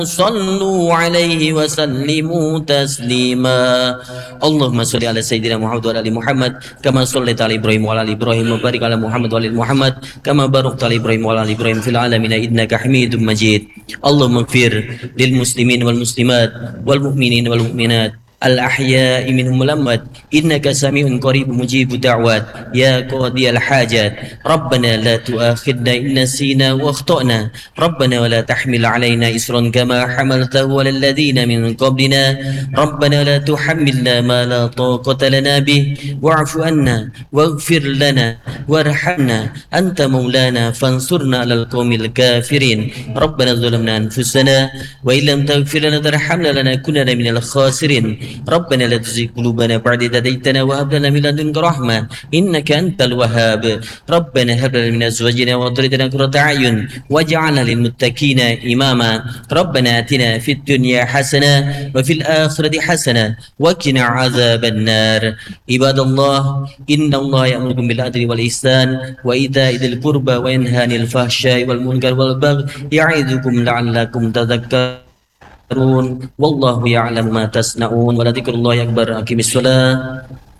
صلوا عليه وسلموا تسليما. اللهم صل على سيدنا محمد وعلى ال محمد كما صليت على ابراهيم وعلى ال ابراهيم وبارك على محمد وعلى ال محمد كما باركت على ابراهيم وعلى ال ابراهيم في العالمين انك حميد مجيد. اللهم اغفر للمسلمين والمسلمات والمؤمنين والمؤمنات الأحياء منهم الأموات إنك سميع قريب مجيب الدعوات يا قاضي الحاجات. ربنا لا تؤاخذنا إن نسينا وأخطأنا. ربنا ولا تحمل علينا إصرا كما حملته على الذين من قبلنا. ربنا لا تحملنا ما لا طاقة لنا به واعف عنا واغفر لنا وارحمنا أنت مولانا فانصرنا على القوم الكافرين. ربنا ظلمنا أنفسنا وإن لم تغفر لنا وترحمنا لنكونن من الخاسرين. ربنا لا تزغ قلوبنا بعد إذ هديتنا وهب لنا من لدنك رحمة إنك أنت الوهاب. ربنا هب لنا من أزواجنا وذريتنا قرة أعين واجعلنا للمتقين إماما. ربنا آتنا في الدنيا حسنة وفي الآخرة حسنة وقنا عذاب النار. عباد الله إن الله يأمركم بالعدل والإحسان وإيتاء ذي القربى وينهى عن الفحشاء والمنكر والبغي يعظكم لعلكم تذكرون. والله يعلم ما تصنعون ولذكر الله أكبر. أقم الصلاة.